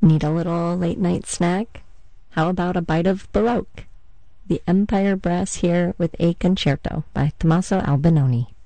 Need a little late-night snack? How about a bite of Baroque? The Empire Brass here with a concerto by Tommaso Albinoni.